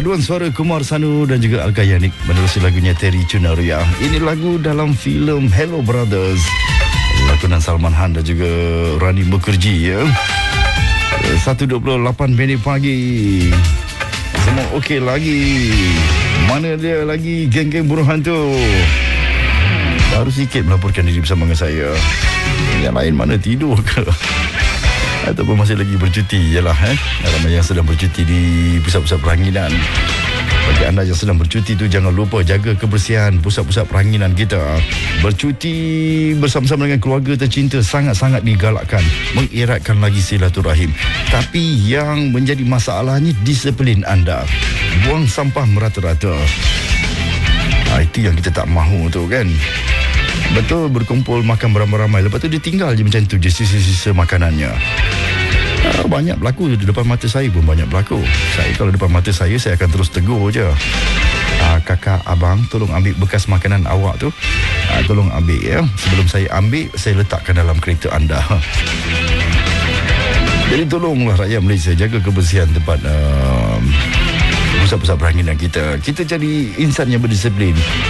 Paduan suara Kumar Sanu dan juga Alka Yanik menerusi lagunya Terry Cunaria. Ini lagu dalam filem Hello Brothers, lakonan Salman Khan dan juga Rani Mukherjee ya. 1.28 minit pagi. Semua okey lagi. Mana dia lagi geng-geng buruh hantu? Baru sikit melaporkan diri bersama dengan saya. Yang lain mana tidur ke? Ataupun masih lagi bercuti. Yalah ramai yang sedang bercuti di pusat-pusat peranginan. Bagi anda yang sedang bercuti tu, jangan lupa jaga kebersihan pusat-pusat peranginan kita. Bercuti bersama-sama dengan keluarga tercinta sangat-sangat digalakkan, mengeratkan lagi silaturahim. Tapi yang menjadi masalahnya disiplin anda. Buang sampah merata-rata. Itu yang kita tak mahu tu kan. Betul, berkumpul makan beramai-ramai, lepas tu dia tinggal je macam tu je, sisa-sisa makanannya. Banyak berlaku di depan mata saya pun, banyak berlaku. Saya kalau depan mata saya akan terus tegur je. Kakak, abang, tolong ambil bekas makanan awak tu. Tolong ambil ya. Sebelum saya ambil, saya letakkan dalam kereta anda. Jadi tolonglah rakyat Malaysia jaga kebersihan tempat pusat-pusat peranginan kita. Kita jadi insan yang berdisiplin.